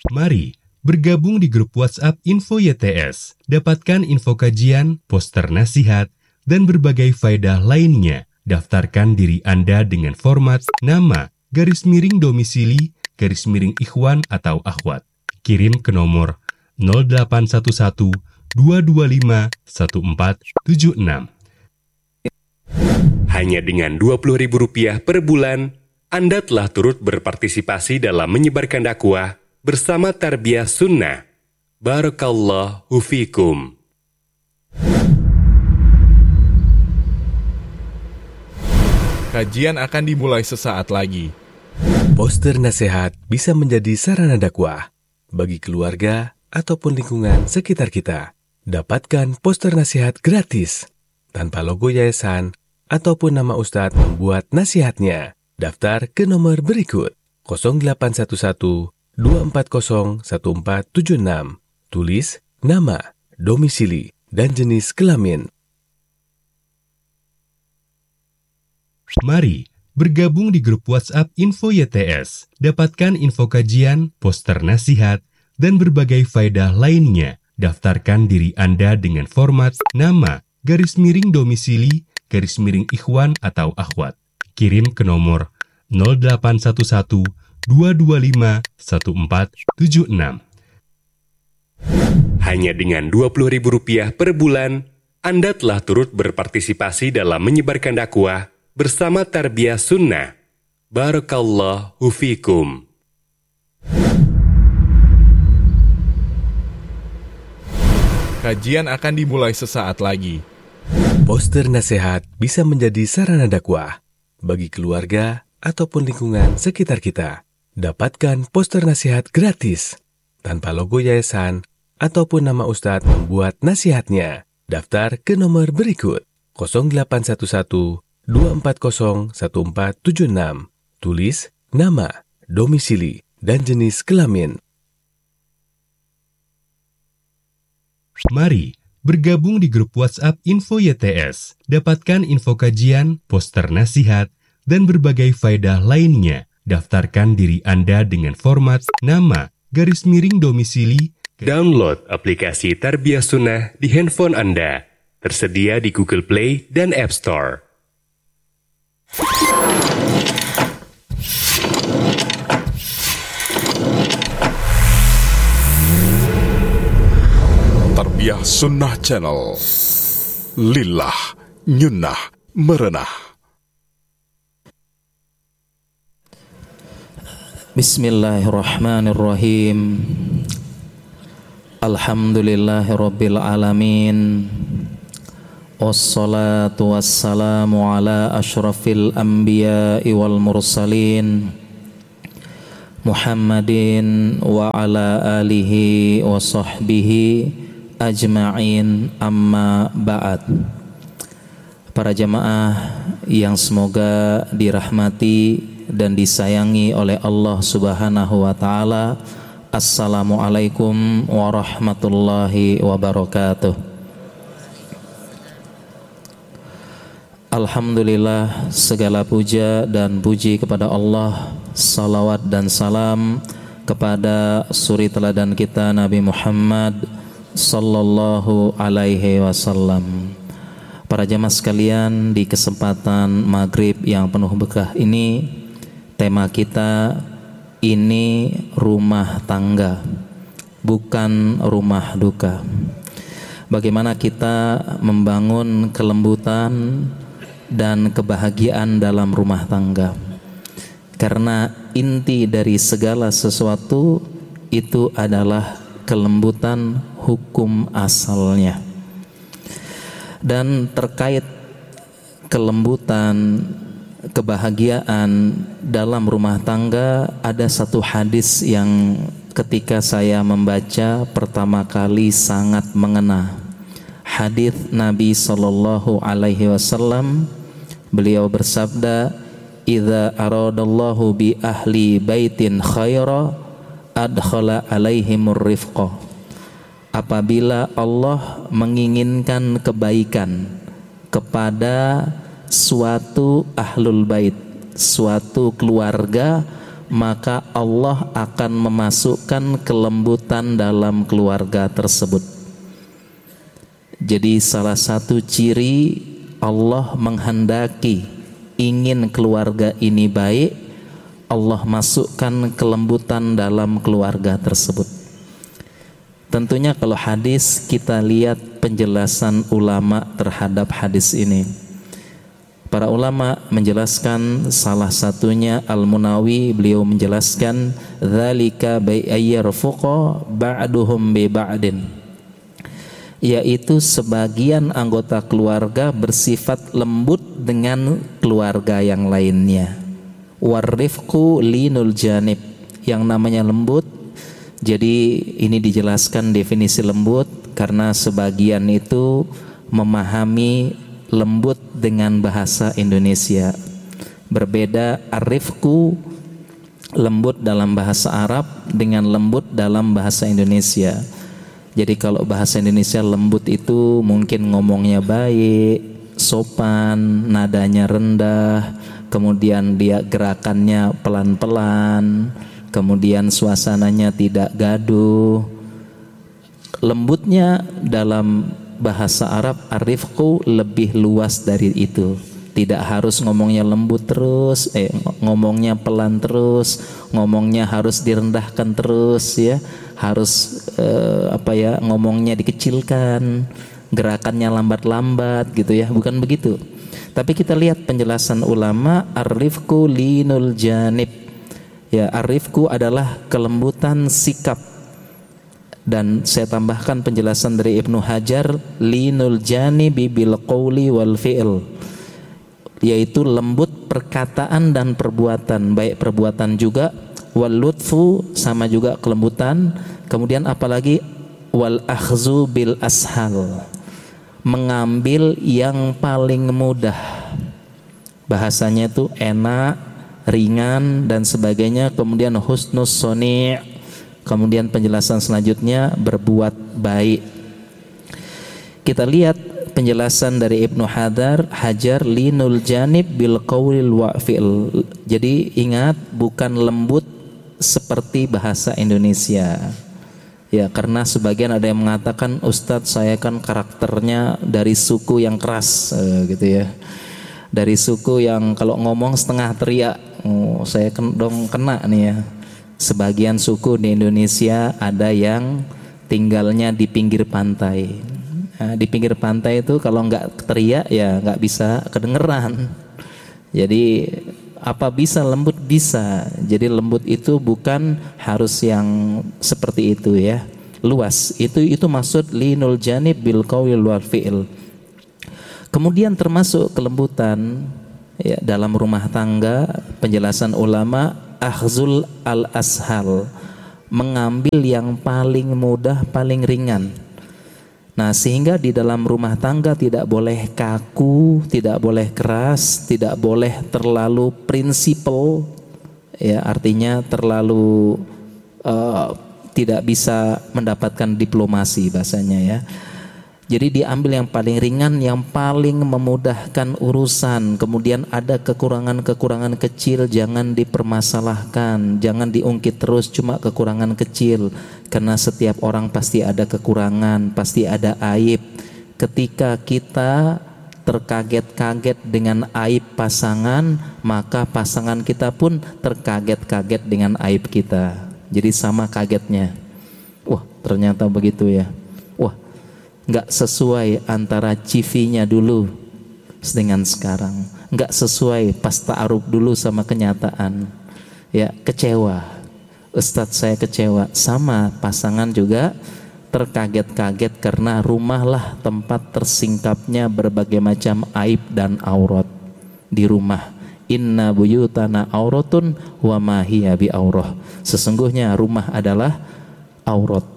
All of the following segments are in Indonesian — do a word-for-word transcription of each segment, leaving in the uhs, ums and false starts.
Mari bergabung di grup WhatsApp Info Y T S. Dapatkan info kajian, poster nasihat, dan berbagai faedah lainnya. Daftarkan diri Anda dengan format nama, garis miring domisili, garis miring ikhwan atau akhwat. Kirim ke nomor nol delapan satu satu dua dua lima satu empat tujuh enam. Hanya dengan dua puluh ribu rupiah per bulan, Anda telah turut berpartisipasi dalam menyebarkan dakwah bersama Tarbiyah Sunnah. Barakallahu fikum. Kajian akan dimulai sesaat lagi. Poster nasihat bisa menjadi sarana dakwah bagi keluarga ataupun lingkungan sekitar kita. Dapatkan poster nasihat gratis tanpa logo yayasan ataupun nama ustadz membuat nasihatnya. Daftar ke nomor berikut nol delapan satu satu dua empat nol satu empat tujuh enam. Tulis nama, domisili, dan jenis kelamin. Mari bergabung di grup WhatsApp Info Y T S. Dapatkan info kajian, poster nasihat, dan berbagai faedah lainnya. Daftarkan diri Anda dengan format nama, garis miring domisili, garis miring ikhwan atau akhwat. Kirim ke nomor nol delapan satu satu dua dua lima satu empat tujuh enam. Hanya dengan dua puluh ribu rupiah per bulan, Anda telah turut berpartisipasi dalam menyebarkan dakwah bersama Tarbiyah Sunnah. Barakallahu fikum. Kajian akan dimulai sesaat lagi. Poster nasihat bisa menjadi sarana dakwah bagi keluarga ataupun lingkungan sekitar kita. Dapatkan poster nasihat gratis tanpa logo yayasan ataupun nama ustadz membuat nasihatnya. Daftar ke nomor berikut nol delapan satu satu dua empat nol satu empat tujuh enam. Tulis nama, domisili, dan jenis kelamin. Mari bergabung di grup WhatsApp Info Y T S. Dapatkan info kajian, poster nasihat, dan berbagai faedah lainnya. Daftarkan diri Anda dengan format nama, garis miring domisili. Download aplikasi Tarbiyah Sunnah di handphone Anda. Tersedia di Google Play dan App Store. Tarbiyah Sunnah Channel. Lillah, nyunnah, merenah. Bismillahirrahmanirrahim. Alhamdulillahi Rabbil Alamin. Wassalatu wassalamu ala ashrafil anbiya'i wal mursalin Muhammadin wa ala alihi wa sahbihi ajma'in, amma ba'd. Para jamaah yang semoga dirahmati dan disayangi oleh Allah Subhanahu wa ta'ala, Assalamualaikum warahmatullahi wabarakatuh. Alhamdulillah, segala puja dan puji kepada Allah, salawat dan salam kepada suri teladan kita Nabi Muhammad sallallahu alaihi wasallam. Para jamaah sekalian, di kesempatan maghrib yang penuh berkah ini, tema kita ini rumah tangga, bukan rumah duka. Bagaimana kita membangun kelembutan dan kebahagiaan dalam rumah tangga, karena inti dari segala sesuatu itu adalah kelembutan hukum asalnya. Dan terkait kelembutan, kebahagiaan dalam rumah tangga, ada satu hadis yang ketika saya membaca pertama kali sangat mengena. Hadis Nabi sallallahu alaihi wasallam, beliau bersabda, "Idza aradallahu bi ahli baitin khaira adkhala alaihimur rifqa." Apabila Allah menginginkan kebaikan kepada suatu ahlul bait, suatu keluarga, maka Allah akan memasukkan kelembutan dalam keluarga tersebut. Jadi salah satu ciri Allah menghendaki ingin keluarga ini baik, Allah masukkan kelembutan dalam keluarga tersebut. Tentunya kalau hadis kita lihat penjelasan ulama terhadap hadis ini. Para ulama menjelaskan, salah satunya Al-Munawi, beliau menjelaskan dzalika bi ayyarfuqa ba'duhum bi ba'din, yaitu sebagian anggota keluarga bersifat lembut dengan keluarga yang lainnya. Warifqu linul janib, yang namanya lembut. Jadi ini dijelaskan definisi lembut karena sebagian itu memahami lembut dengan bahasa Indonesia. Berbeda arifku, lembut dalam bahasa Arab dengan lembut dalam bahasa Indonesia. Jadi kalau bahasa Indonesia lembut itu mungkin ngomongnya baik, sopan, nadanya rendah, kemudian dia gerakannya pelan-pelan, kemudian suasananya tidak gaduh. Lembutnya dalam bahasa Arab arifku lebih luas dari itu. Tidak harus ngomongnya lembut terus, eh ngomongnya pelan terus, ngomongnya harus direndahkan terus ya. Harus eh, apa ya, ngomongnya dikecilkan, gerakannya lambat-lambat gitu ya, bukan begitu. Tapi kita lihat penjelasan ulama, arifku linul janib. Ya, arifku adalah kelembutan sikap. Dan saya tambahkan penjelasan dari Ibnu Hajar, linul janibi bil qawli wal fi'l, yaitu lembut perkataan dan perbuatan, baik perbuatan juga, wal lutfu sama juga kelembutan, kemudian apalagi wal akhzu bil ashal, mengambil yang paling mudah, bahasanya itu enak, ringan dan sebagainya. Kemudian husnus soni', kemudian penjelasan selanjutnya berbuat baik. Kita lihat penjelasan dari Ibnu Hajar, Hajar linul janib bil qawlil wa fi'l. Jadi ingat, bukan lembut seperti bahasa Indonesia. Ya, karena sebagian ada yang mengatakan, Ustadz saya kan karakternya dari suku yang keras eh, gitu ya. Dari suku yang kalau ngomong setengah teriak. Oh, saya ken- dong kena nih ya. Sebagian suku di Indonesia ada yang tinggalnya di pinggir pantai. Nah, di pinggir pantai itu kalau nggak teriak ya nggak bisa kedengeran. Jadi apa bisa lembut? Bisa. Jadi lembut itu bukan harus yang seperti itu ya. Luas. Itu itu maksud linul janib bil qawil wal fi'il. Kemudian termasuk kelembutan ya, dalam rumah tangga, penjelasan ulama, akhzul al-ashal, mengambil yang paling mudah, paling ringan. Nah, sehingga di dalam rumah tangga tidak boleh kaku, tidak boleh keras, tidak boleh terlalu prinsipal, ya artinya terlalu uh, tidak bisa mendapatkan diplomasi bahasanya ya. Jadi diambil yang paling ringan, yang paling memudahkan urusan. Kemudian ada kekurangan-kekurangan kecil, jangan dipermasalahkan, jangan diungkit terus cuma kekurangan kecil. Karena setiap orang pasti ada kekurangan, pasti ada aib. Ketika kita terkaget-kaget dengan aib pasangan, maka pasangan kita pun terkaget-kaget dengan aib kita. Jadi sama kagetnya. Wah, ternyata begitu ya. Wah, nggak sesuai antara C V-nya dulu dengan sekarang, nggak sesuai pas ta'aruf dulu sama kenyataan. Ya, kecewa. Ustadz saya kecewa. Sama pasangan juga terkaget-kaget karena rumahlah tempat tersingkapnya berbagai macam aib dan aurat di rumah. Inna buyutana auratun wa ma hiya bi aurah. Sesungguhnya rumah adalah aurat.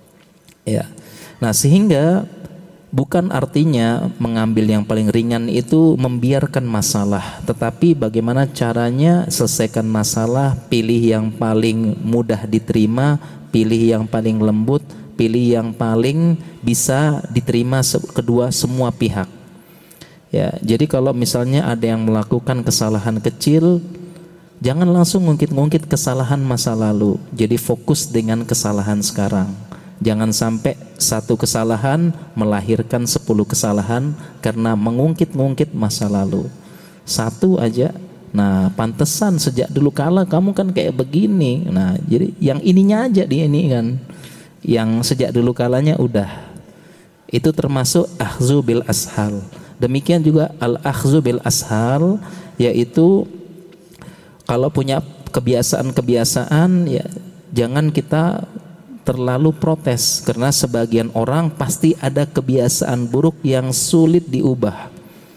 Ya. Nah, sehingga bukan artinya mengambil yang paling ringan itu membiarkan masalah, tetapi bagaimana caranya selesaikan masalah, pilih yang paling mudah diterima, pilih yang paling lembut, pilih yang paling bisa diterima kedua semua pihak. Ya, jadi kalau misalnya ada yang melakukan kesalahan kecil, Jangan langsung ngungkit-ngungkit kesalahan masa lalu. Jadi fokus dengan kesalahan sekarang. Jangan sampai satu kesalahan melahirkan sepuluh kesalahan karena mengungkit-ngungkit masa lalu. Satu aja, nah pantesan sejak dulu kala kamu kan kayak begini. Nah jadi yang ininya aja di ini kan, yang sejak dulu kalanya udah. Itu termasuk akhzu bil ashal. Demikian juga al akhzu bil ashal, yaitu kalau punya kebiasaan-kebiasaan ya jangan kita terlalu protes, karena sebagian orang pasti ada kebiasaan buruk yang sulit diubah.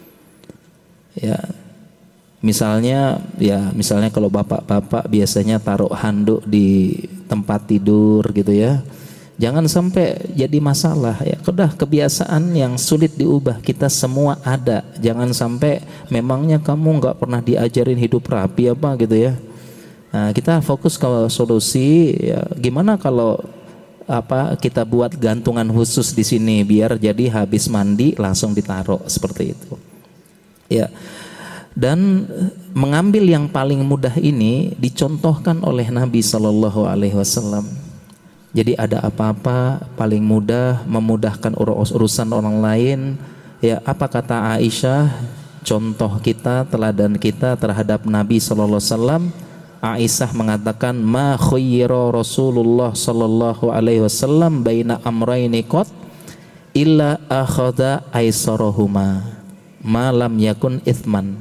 Ya, misalnya ya misalnya kalau bapak-bapak biasanya taruh handuk di tempat tidur gitu ya. Jangan sampai jadi masalah ya. Udah kebiasaan yang sulit diubah, kita semua ada. Jangan sampai memangnya kamu nggak pernah diajarin hidup rapi apa gitu ya. Nah, kita fokus ke solusi ya, gimana kalau apa kita buat gantungan khusus di sini biar jadi habis mandi langsung ditaruh seperti itu. Ya. Dan mengambil yang paling mudah ini dicontohkan oleh Nabi Shallallahu Alaihi Wasallam. Jadi ada apa-apa paling mudah memudahkan urusan orang lain. Ya, apa kata Aisyah? Contoh kita, teladan kita terhadap Nabi Sallallahu Alaihi Wasallam. Aisyah mengatakan, ma khayyara Rasulullah Sallallahu Alaihi Wasallam baina amrayni qat illa akhadha aisarahuma ma lam yakun ithman.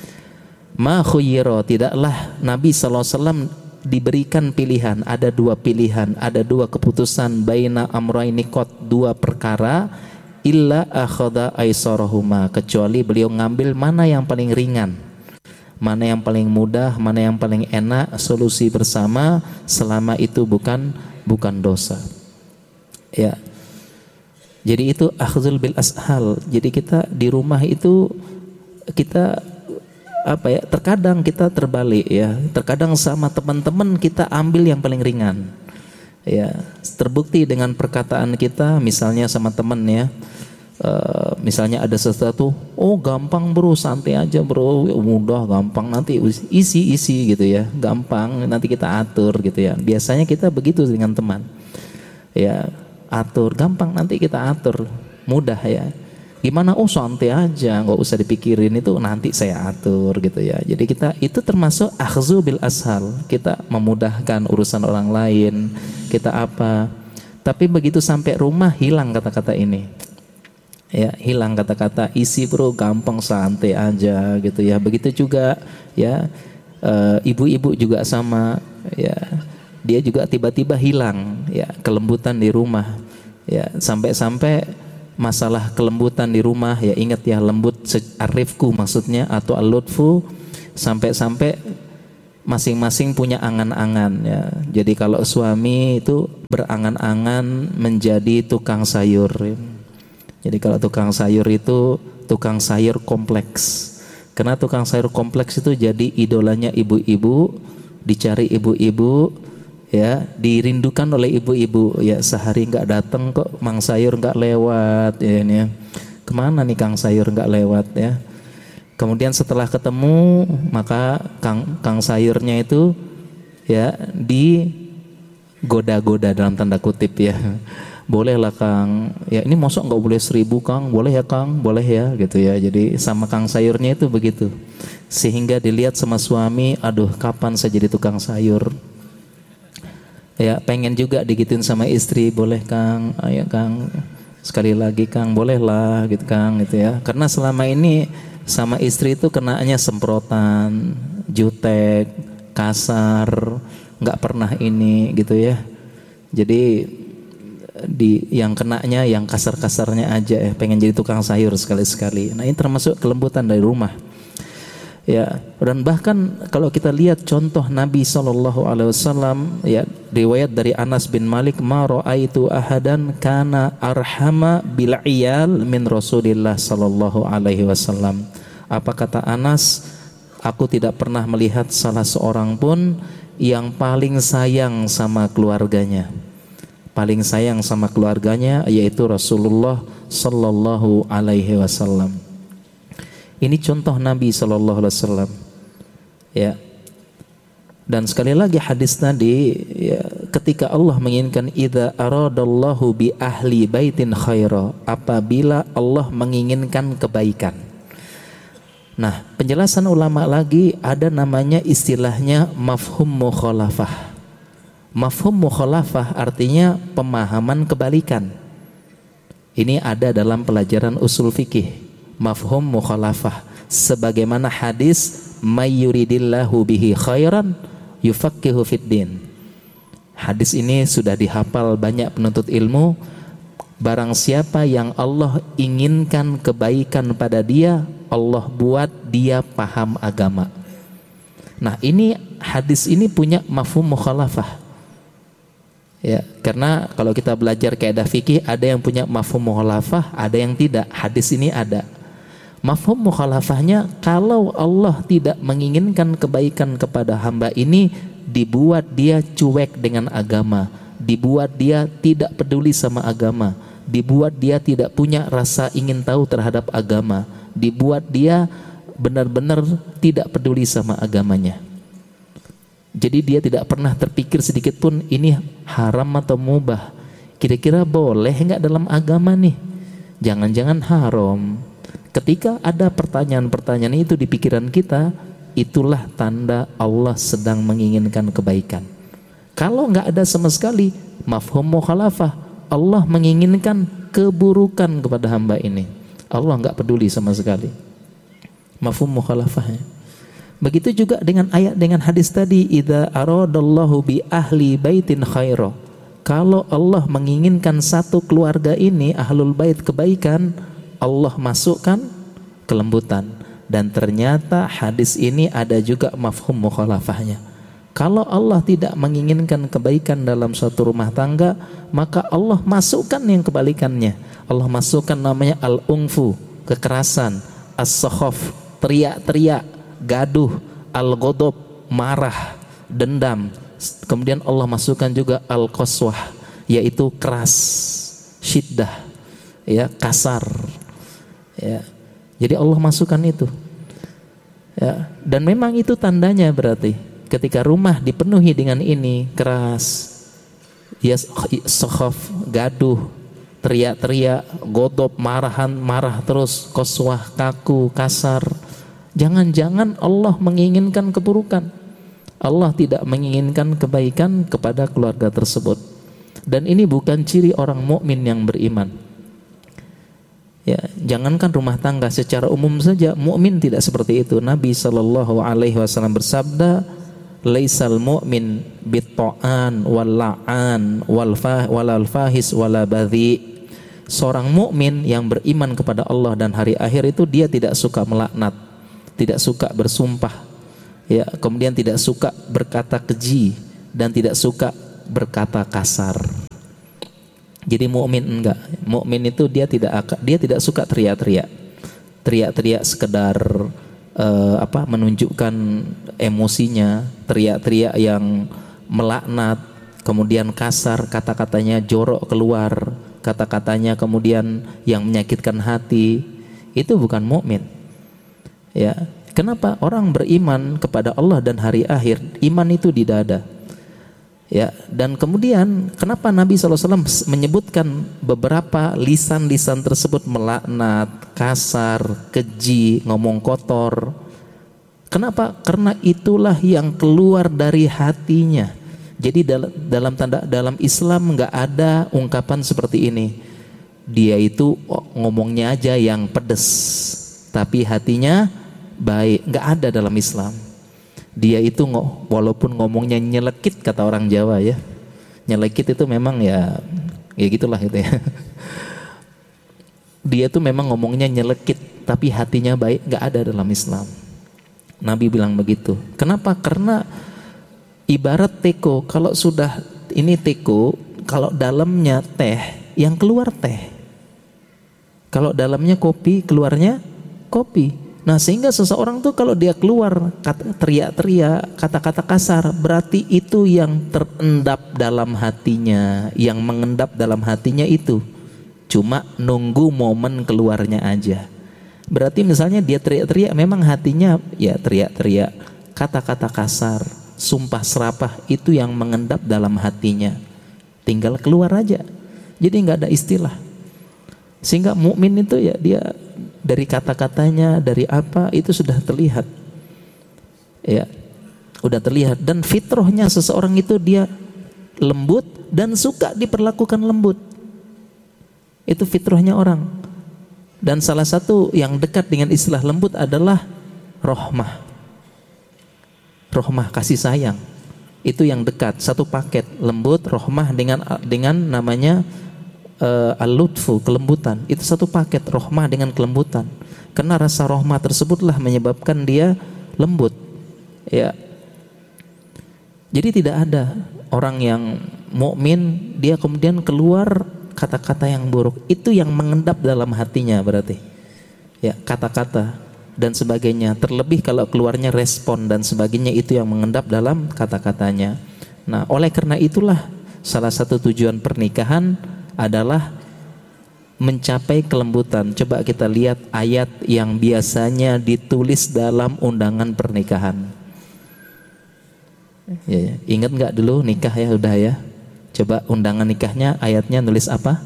Ma khayyara, tidaklah Nabi Sallallahu Alaihi Wasallam diberikan pilihan, ada dua pilihan, ada dua keputusan, baina amrayni qat, dua perkara, illa akhadha aisarahuma, kecuali beliau ngambil mana yang paling ringan, mana yang paling mudah, mana yang paling enak, solusi bersama selama itu bukan bukan dosa. Ya. Jadi itu akhzul bil ashal. Jadi kita di rumah itu kita apa ya, terkadang kita terbalik ya, terkadang sama teman-teman kita ambil yang paling ringan ya. Terbukti dengan perkataan kita misalnya sama teman ya, uh, misalnya ada sesuatu, oh gampang bro, santai aja bro, mudah, gampang, nanti isi isi gitu ya, gampang, nanti kita atur gitu ya. Biasanya kita begitu dengan teman ya, atur, gampang, nanti kita atur, mudah ya. Gimana? Oh santai aja, nggak usah dipikirin, itu nanti saya atur gitu ya. Jadi kita itu termasuk akhzu bil ashal, kita memudahkan urusan orang lain, kita apa. Tapi begitu sampai rumah hilang kata-kata ini, ya hilang kata-kata isi bro, gampang, santai aja gitu ya. Begitu juga ya e, ibu-ibu juga sama ya, dia juga tiba-tiba hilang ya kelembutan di rumah ya, sampai-sampai masalah kelembutan di rumah ya, ingat ya, lembut arifku maksudnya atau al-lutfu, sampai-sampai masing-masing punya angan-angan ya. Jadi kalau suami itu berangan-angan menjadi tukang sayur ya. Jadi kalau tukang sayur itu tukang sayur kompleks, karena tukang sayur kompleks itu jadi idolanya ibu-ibu, dicari ibu-ibu ya, dirindukan oleh ibu-ibu ya. Sehari nggak datang kok mang sayur nggak lewat ya, ini ya. Kemana nih kang sayur nggak lewat ya. Kemudian setelah ketemu maka kang kang sayurnya itu ya digoda-goda dalam tanda kutip ya. Bolehlah kang ya, ini mosok nggak boleh seribu kang, boleh ya kang, boleh ya gitu ya. Jadi sama kang sayurnya itu begitu, sehingga dilihat sama suami, aduh kapan saya jadi tukang sayur ya. Pengen juga digituin sama istri, boleh kang, ayo kang, sekali lagi kang, bolehlah gitu kang gitu ya. Karena selama ini sama istri itu kenanya semprotan, jutek, kasar, nggak pernah ini gitu ya. Jadi di yang kenanya yang kasar-kasarnya aja ya, pengen jadi tukang sayur sekali-sekali. Nah ini termasuk kelembutan dari rumah. Ya, dan bahkan kalau kita lihat contoh Nabi Shallallahu Alaihi Wasallam ya, riwayat dari Anas bin Malik, ma ra'aitu ahadan kana arhama bil iyal min Rasulillah Shallallahu Alaihi Wasallam. Apa kata Anas? Aku tidak pernah melihat salah seorang pun yang paling sayang sama keluarganya. Paling sayang sama keluarganya yaitu Rasulullah Shallallahu Alaihi Wasallam. Ini contoh Nabi Sallallahu Alaihi Wasallam. Ya, Dan sekali lagi hadis tadi, ya, ketika Allah menginginkan idza aradallahu bi ahli baitin khaira, apabila Allah menginginkan kebaikan. Nah, penjelasan ulama lagi ada namanya istilahnya mafhum mukhalafah. Mafhum mukhalafah artinya pemahaman kebalikan. Ini ada dalam pelajaran usul fikih. Mafhum mukhalafah sebagaimana hadis mayyuridillahu bihi khairan yufaqihu fiddin. Hadis ini sudah dihafal banyak penuntut ilmu. Barang siapa yang Allah inginkan kebaikan pada dia, Allah buat dia paham agama. Nah, ini hadis ini punya mafhum mukhalafah. Ya, karena kalau kita belajar kaidah fikih ada yang punya mafhum mukhalafah, ada yang tidak. Hadis ini ada. Mafhum mukhalafahnya, kalau Allah tidak menginginkan kebaikan kepada hamba ini, dibuat dia cuek dengan agama, dibuat dia tidak peduli sama agama, dibuat dia tidak punya rasa ingin tahu terhadap agama, dibuat dia benar-benar tidak peduli sama agamanya. Jadi dia tidak pernah terpikir sedikit pun ini haram atau mubah, kira-kira boleh nggak dalam agama nih, jangan-jangan haram. Ketika ada pertanyaan-pertanyaan itu di pikiran kita, itulah tanda Allah sedang menginginkan kebaikan. Kalau nggak ada sama sekali mafhum mukhalafah, Allah menginginkan keburukan kepada hamba ini, Allah nggak peduli sama sekali. Mafhum mukhalafahnya. Begitu juga dengan ayat, dengan hadis tadi, idza aradallahu bi ahli baitin khaira. Kalau Allah menginginkan satu keluarga ini, ahlul bait, kebaikan, Allah masukkan kelembutan. Dan ternyata hadis ini ada juga mafhum mukhalafahnya. Kalau Allah tidak menginginkan kebaikan dalam suatu rumah tangga, maka Allah masukkan yang kebalikannya. Allah masukkan namanya al-unfu, kekerasan, as-sakhaf, teriak-teriak, gaduh, al-ghadab, marah, dendam. Kemudian Allah masukkan juga al-qaswah, yaitu keras, syiddah, ya, kasar. Ya. Jadi Allah masukkan itu. Ya. Dan memang itu tandanya berarti ketika rumah dipenuhi dengan ini, keras, ya, sakhaf, gaduh, teriak-teriak, ghadab, marahan, marah terus, qaswah, kaku, kasar. Jangan-jangan Allah menginginkan keburukan. Allah tidak menginginkan kebaikan kepada keluarga tersebut. Dan ini bukan ciri orang mukmin yang beriman. Ya, jangankan rumah tangga, secara umum saja mukmin tidak seperti itu. Nabi sallallahu alaihi wasallam bersabda, "Laisal mu'min bit-ta'an wal la'an wal fahis wala badhi." Seorang mukmin yang beriman kepada Allah dan hari akhir itu dia tidak suka melaknat, tidak suka bersumpah, ya, kemudian tidak suka berkata keji dan tidak suka berkata kasar. Jadi mukmin enggak, mukmin itu dia tidak akan, dia tidak suka teriak-teriak, teriak-teriak sekedar uh, apa menunjukkan emosinya, teriak-teriak yang melaknat, kemudian kasar, kata-katanya jorok keluar, kata-katanya kemudian yang menyakitkan hati, itu bukan mukmin. Ya, kenapa? Orang beriman kepada Allah dan hari akhir, iman itu di dada. Ya, dan kemudian kenapa Nabi shallallahu alaihi wasallam menyebutkan beberapa lisan-lisan tersebut melaknat, kasar, keji, ngomong kotor? Kenapa? Karena itulah yang keluar dari hatinya. Jadi dalam, dalam tanda dalam Islam nggak ada ungkapan seperti ini. Dia itu ngomongnya aja yang pedes, tapi hatinya baik. Nggak ada dalam Islam. Dia itu walaupun ngomongnya nyelekit, kata orang Jawa ya, nyelekit itu memang ya, ya gitulah gitu ya. Dia itu memang ngomongnya nyelekit, tapi hatinya baik, nggak ada dalam Islam. Nabi bilang begitu. Kenapa? Karena ibarat teko, kalau sudah ini teko, kalau dalamnya teh, yang keluar teh. Kalau dalamnya kopi, keluarnya kopi. Nah, sehingga seseorang tuh kalau dia keluar kata, teriak-teriak, kata-kata kasar, berarti itu yang terendap dalam hatinya, yang mengendap dalam hatinya itu cuma nunggu momen keluarnya aja. Berarti misalnya dia teriak-teriak, memang hatinya ya teriak-teriak, kata-kata kasar, sumpah serapah itu yang mengendap dalam hatinya, tinggal keluar aja. Jadi nggak ada istilah. Sehingga mukmin itu ya dia dari kata-katanya, dari apa itu sudah terlihat, ya, udah terlihat. Dan fitrahnya seseorang itu dia lembut dan suka diperlakukan lembut. Itu fitrahnya orang. Dan salah satu yang dekat dengan istilah lembut adalah rohmah. Rohmah, kasih sayang. Itu yang dekat, satu paket, lembut, rohmah dengan dengan namanya uh, al-lutfu, kelembutan. Itu satu paket, rohmah dengan kelembutan. Karena rasa rohmah tersebutlah menyebabkan dia lembut. Ya. Jadi tidak ada orang yang mukmin dia kemudian keluar kata-kata yang buruk. Itu yang mengendap dalam hatinya berarti. Ya, kata-kata dan sebagainya. Terlebih kalau keluarnya respon dan sebagainya, itu yang mengendap dalam kata-katanya. Nah, oleh karena itulah salah satu tujuan pernikahan adalah mencapai kelembutan. Coba kita lihat ayat yang biasanya ditulis dalam undangan pernikahan. Ya, ya. Ingat nggak dulu nikah ya, udah ya. Coba undangan nikahnya ayatnya nulis apa?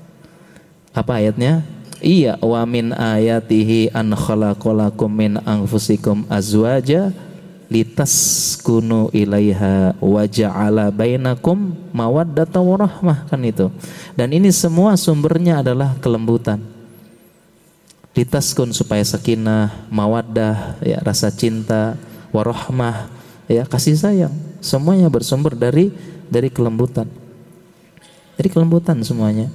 Apa ayatnya? Iya, wa min ayatihi an khalaqalakum min anfusikum azwaja litaskunu ilaiha wa ja'ala bainakum mawaddatan wa rahmah, kan itu. Dan ini semua sumbernya adalah kelembutan. Litaskun supaya sakinah, mawaddah, ya, rasa cinta, wa rahmah, ya, kasih sayang. Semuanya bersumber dari dari kelembutan. Dari kelembutan semuanya.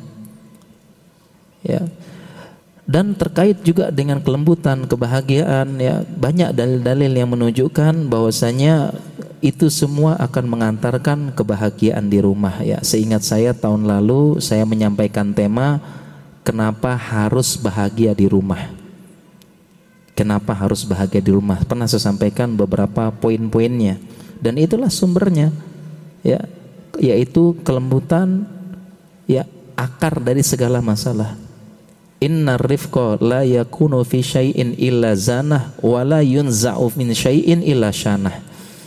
Ya. Dan terkait juga dengan kelembutan, kebahagiaan, ya, banyak dalil-dalil yang menunjukkan bahwasanya itu semua akan mengantarkan kebahagiaan di rumah, ya. Seingat saya tahun lalu saya menyampaikan tema kenapa harus bahagia di rumah. Kenapa harus bahagia di rumah? Pernah saya sampaikan beberapa poin-poinnya. Dan itulah sumbernya, ya, yaitu kelembutan, ya, akar dari segala masalah. Inna rifqa la yakunu fi syai'in illa zanah wa la yunza'u min syai'in illa syanah.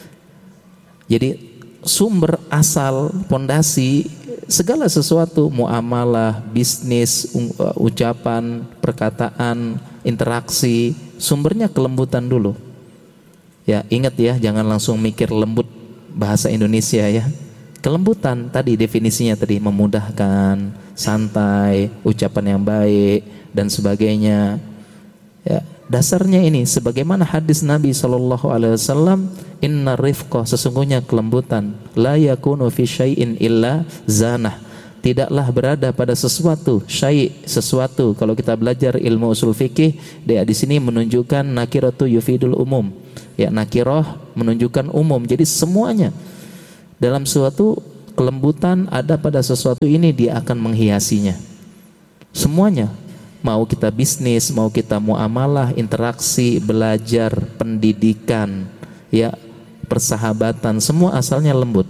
Jadi sumber asal pondasi segala sesuatu, muamalah, bisnis, ucapan, perkataan, interaksi, sumbernya kelembutan dulu. Ya, ingat ya, jangan langsung mikir lembut bahasa Indonesia ya. Kelembutan tadi definisinya tadi memudahkan, santai, ucapan yang baik dan sebagainya. Ya, dasarnya ini sebagaimana hadis Nabi sallallahu alaihi wasallam, inna rifqa, sesungguhnya kelembutan, la yakunu fi syai'in illa zanah. Tidaklah berada pada sesuatu, syai', sesuatu. Kalau kita belajar ilmu usul fikih, dia di sini menunjukkan nakiratu yufidul umum. Ya, nakirah menunjukkan umum. Jadi semuanya dalam suatu kelembutan ada pada sesuatu ini, dia akan menghiasinya. Semuanya, mau kita bisnis, mau kita muamalah, interaksi, belajar, pendidikan, ya, persahabatan, semua asalnya lembut.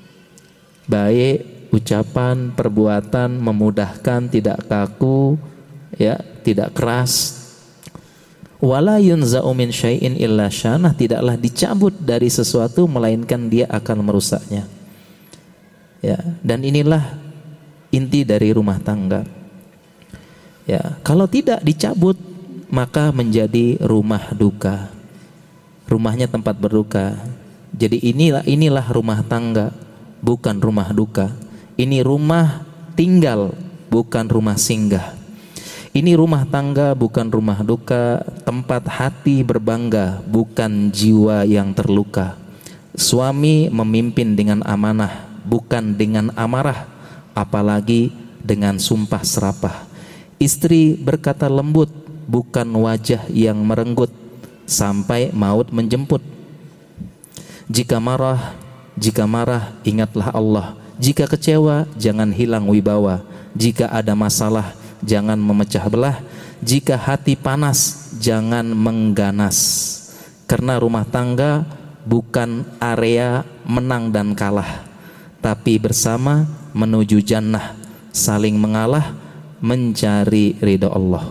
Baik, ucapan, perbuatan, memudahkan, tidak kaku, ya, tidak keras. Wala yunza'u min syai'in illa syanah, tidaklah dicabut dari sesuatu melainkan dia akan merusaknya. Ya, dan inilah inti dari rumah tangga. Ya, kalau tidak dicabut maka menjadi rumah duka. Rumahnya tempat berduka. Jadi inilah inilah rumah tangga, bukan rumah duka. Ini rumah tinggal, bukan rumah singgah. Ini rumah tangga, bukan rumah duka. Tempat hati berbangga, bukan jiwa yang terluka. Suami memimpin dengan amanah, bukan dengan amarah, apalagi dengan sumpah serapah. Istri berkata lembut, bukan wajah yang merenggut, sampai maut menjemput. Jika marah, jika marah ingatlah Allah. Jika kecewa jangan hilang wibawa. Jika ada masalah jangan memecah belah. Jika hati panas jangan mengganas. Karena rumah tangga bukan area menang dan kalah, tapi bersama menuju jannah, saling mengalah, mencari ridha Allah.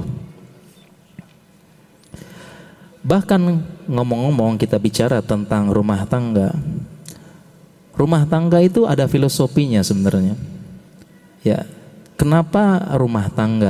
Bahkan ngomong-ngomong kita bicara tentang rumah tangga, Rumah tangga itu ada filosofinya sebenarnya. Ya, kenapa rumah tangga?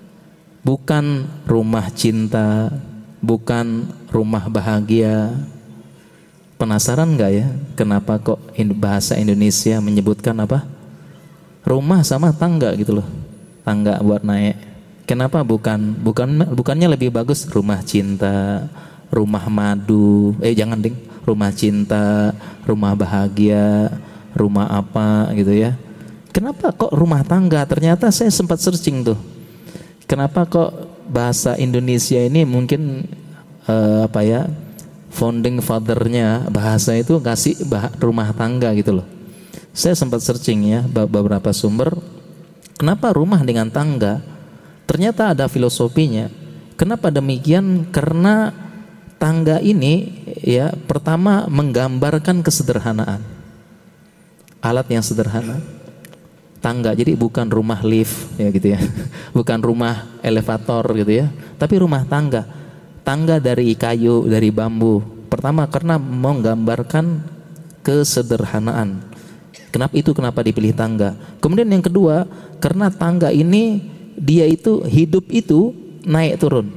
Bukan rumah cinta, bukan rumah bahagia. Penasaran nggak ya? Kenapa kok bahasa Indonesia menyebutkan apa? Rumah sama tangga gitu loh. Tangga buat naik. Kenapa bukan bukan bukannya lebih bagus rumah cinta, rumah madu? Eh jangan ding. Rumah cinta, rumah bahagia, rumah apa gitu ya. Kenapa kok rumah tangga? Ternyata saya sempat searching tuh. Kenapa kok bahasa Indonesia ini mungkin uh, apa ya, founding father-nya bahasa itu kasih bah- rumah tangga gitu loh. Saya sempat searching ya beberapa sumber. Kenapa rumah dengan tangga? Ternyata ada filosofinya. Kenapa demikian? Karena tangga ini ya pertama menggambarkan kesederhanaan. Alat yang sederhana. Tangga, jadi bukan rumah lift ya gitu ya. Bukan rumah elevator gitu ya. Tapi rumah tangga. Tangga dari kayu, dari bambu. Pertama karena menggambarkan kesederhanaan. Kenapa itu kenapa dipilih tangga? Kemudian yang kedua, karena tangga ini dia itu hidup itu naik turun.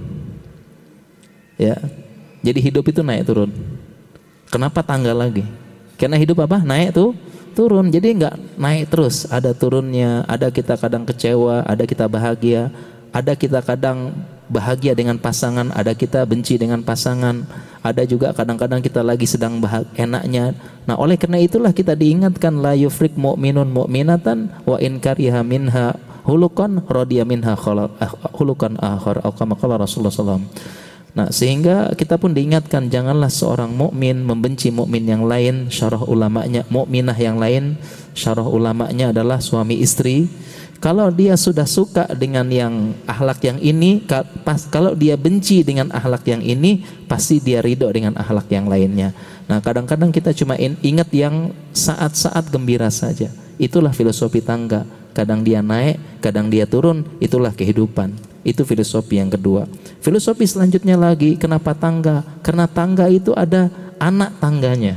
Ya. Jadi hidup itu naik turun. Kenapa tangga lagi? Karena hidup apa? Naik tuh, turun. Jadi enggak naik terus. Ada turunnya. Ada kita kadang kecewa. Ada kita bahagia. Ada kita kadang bahagia dengan pasangan. Ada kita benci dengan pasangan. Ada juga kadang-kadang kita lagi sedang bahagia, enaknya. Nah oleh karena itulah kita diingatkan la yufrik mu'minun mu'minatan wa in kariha minha hulukan radiya minha hulukan akhar. Al-Qamaqala Rasulullah sallallahu alaihi wasallam. Nah, sehingga kita pun diingatkan janganlah seorang mukmin membenci mukmin yang lain. Syarah ulamanya mukminah yang lain, syarah ulamanya adalah suami istri. Kalau dia sudah suka dengan yang akhlak yang ini, pas kalau dia benci dengan akhlak yang ini, pasti dia ridho dengan akhlak yang lainnya. Nah, kadang-kadang kita cuma ingat yang saat-saat gembira saja. Itulah filosofi tangga. Kadang dia naik, kadang dia turun. Itulah kehidupan. Itu filosofi yang kedua. Filosofi selanjutnya lagi, kenapa tangga? Karena tangga itu ada anak tangganya.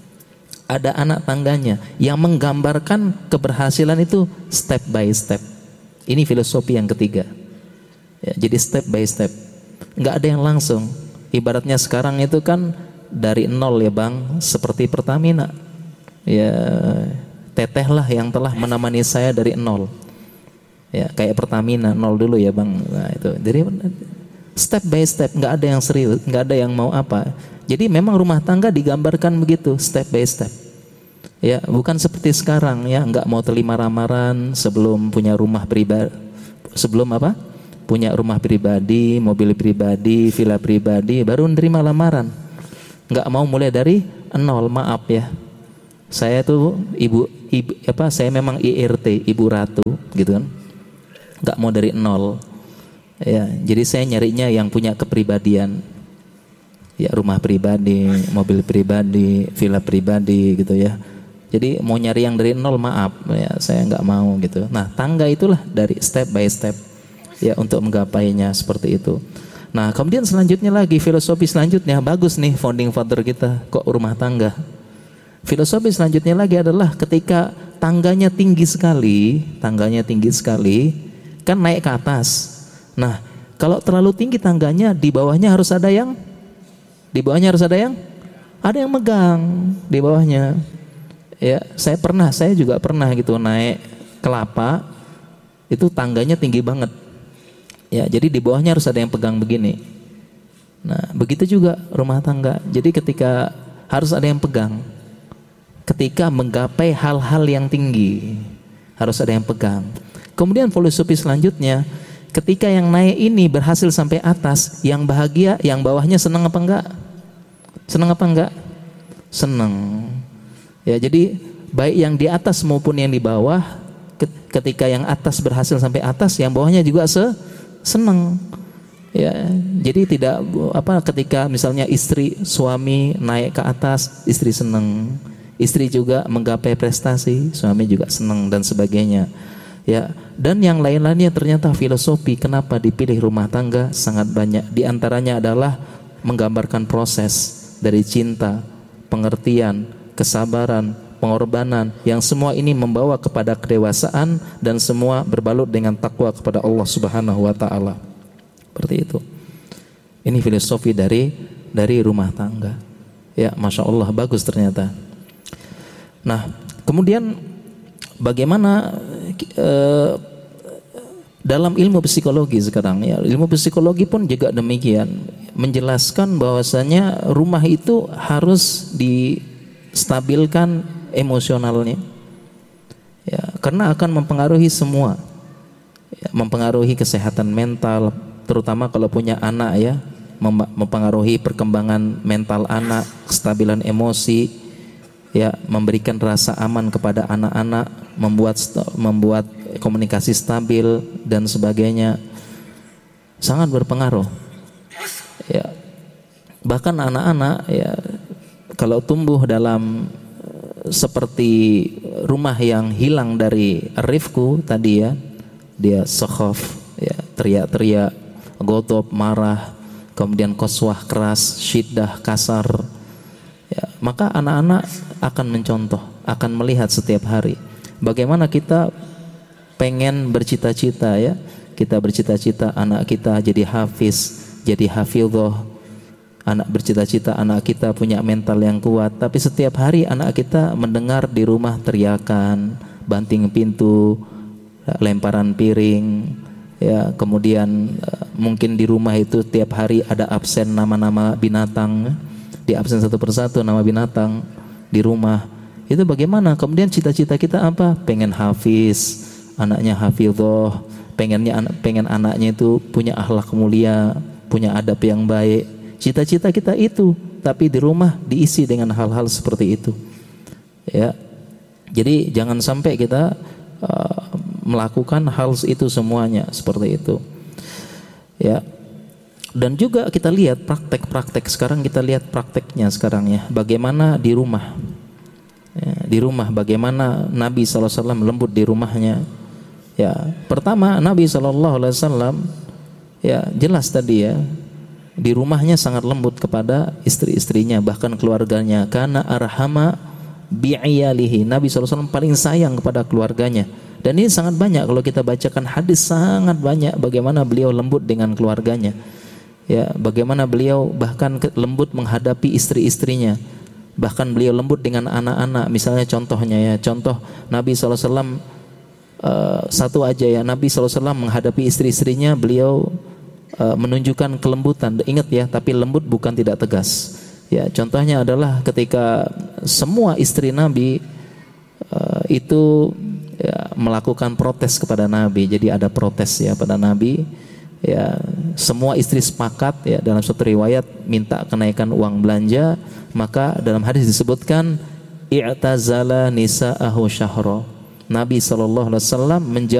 Ada anak tangganya yang menggambarkan keberhasilan itu step by step. Ini filosofi yang ketiga. Ya, jadi step by step. Enggak ada yang langsung. Ibaratnya sekarang itu kan dari nol ya Bang, seperti Pertamina. Ya, Teteh lah yang telah menemani saya dari nol. Ya, kayak Pertamina nol dulu ya Bang. Nah, itu. Jadi step by step, enggak ada yang serius, enggak ada yang mau apa. Jadi memang rumah tangga digambarkan begitu, step by step. Ya, bukan seperti sekarang ya, enggak mau terima lamaran sebelum punya rumah pribadi. Sebelum apa? Punya rumah pribadi, mobil pribadi, villa pribadi, baru nerima lamaran. Enggak mau mulai dari nol, maaf ya. Saya tuh ibu, ibu apa? Saya memang I R T, Ibu Ratu, gitu kan. Enggak mau dari nol. Ya, jadi saya nyarinya yang punya kepribadian. Ya, rumah pribadi, mobil pribadi, villa pribadi gitu ya. Jadi mau nyari yang dari nol, maaf ya, saya nggak mau gitu. Nah, tangga itulah dari step by step ya untuk menggapainya seperti itu. Nah, kemudian selanjutnya lagi filosofi selanjutnya bagus nih founding father kita kok rumah tangga. Filosofi selanjutnya lagi adalah ketika tangganya tinggi sekali, tangganya tinggi sekali, kan naik ke atas. Nah, kalau terlalu tinggi tangganya, di bawahnya harus ada yang Di bawahnya harus ada yang ada yang megang di bawahnya. Ya, saya pernah, saya juga pernah gitu naik kelapa, itu tangganya tinggi banget. Ya, jadi di bawahnya harus ada yang pegang begini. Nah, begitu juga rumah tangga. Jadi ketika harus ada yang pegang. Ketika menggapai hal-hal yang tinggi, harus ada yang pegang. Kemudian filosofi selanjutnya, ketika yang naik ini berhasil sampai atas, yang bahagia, yang bawahnya senang apa enggak? Senang apa enggak? Senang. Ya, jadi baik yang di atas maupun yang di bawah, ketika yang atas berhasil sampai atas, yang bawahnya juga se senang. Ya, jadi tidak apa ketika misalnya istri suami naik ke atas, istri senang. Istri juga menggapai prestasi, suami juga senang dan sebagainya. Ya, dan yang lain-lainnya ternyata filosofi kenapa dipilih rumah tangga sangat banyak. Di antaranya adalah menggambarkan proses dari cinta, pengertian, kesabaran, pengorbanan, yang semua ini membawa kepada kedewasaan dan semua berbalut dengan takwa kepada Allah Subhanahu wa taala. Seperti itu. Ini filosofi dari dari rumah tangga. Ya, Masya Allah, bagus ternyata. Nah, kemudian bagaimana eh, dalam ilmu psikologi sekarang ya, ilmu psikologi pun juga demikian, menjelaskan bahwasanya rumah itu harus distabilkan emosionalnya. Ya, karena akan mempengaruhi semua. Ya, mempengaruhi kesehatan mental, terutama kalau punya anak ya, mempengaruhi perkembangan mental anak, kestabilan emosi, ya, memberikan rasa aman kepada anak-anak, membuat membuat komunikasi stabil dan sebagainya, sangat berpengaruh. Ya, bahkan anak-anak ya kalau tumbuh dalam seperti rumah yang hilang dari rifku tadi ya, dia sakhaf, ya, teriak-teriak, godob, marah, kemudian qaswah, keras, syiddah, kasar, ya, maka anak-anak akan mencontoh, akan melihat setiap hari bagaimana kita pengen bercita-cita ya, kita bercita-cita anak kita jadi hafiz, jadi hafidhoh, anak bercita-cita anak kita punya mental yang kuat, tapi setiap hari anak kita mendengar di rumah teriakan, banting pintu, lemparan piring, ya, kemudian mungkin di rumah itu tiap hari ada absen nama-nama binatang, di absen satu persatu nama binatang di rumah. Itu bagaimana? Kemudian cita-cita kita apa? Pengen hafiz, anaknya hafidhoh, pengennya pengen anaknya itu punya akhlak mulia, punya adab yang baik. Cita-cita kita itu, tapi di rumah diisi dengan hal-hal seperti itu. Ya. Jadi jangan sampai kita uh, melakukan hal itu semuanya seperti itu. Ya. Dan juga kita lihat praktek-praktek sekarang, kita lihat prakteknya sekarang ya, bagaimana di rumah. Ya, di rumah bagaimana Nabi shallallahu alaihi wasallam lembut di rumahnya. Ya, pertama Nabi shallallahu alaihi wasallam ya jelas tadi ya, di rumahnya sangat lembut kepada istri-istrinya, bahkan keluarganya. Karena arhama bi'iyalihi, Nabi shallallahu alaihi wasallam paling sayang kepada keluarganya. Dan ini sangat banyak kalau kita bacakan hadis, sangat banyak bagaimana beliau lembut dengan keluarganya. Ya, bagaimana beliau bahkan lembut menghadapi istri-istrinya. Bahkan beliau lembut dengan anak-anak. Misalnya contohnya ya, contoh Nabi shallallahu alaihi wasallam uh, satu aja ya, Nabi shallallahu alaihi wasallam menghadapi istri-istrinya, beliau uh, menunjukkan kelembutan. Ingat ya, tapi lembut bukan tidak tegas. Ya, contohnya adalah ketika semua istri Nabi uh, itu ya, melakukan protes kepada Nabi. Jadi ada protes ya pada Nabi. Ya, semua istri sepakat ya, dalam suatu riwayat minta kenaikan uang belanja, maka dalam hadis disebutkan i'tazala nisa'ahu syahra. Nabi sallallahu alaihi wasallam menjauh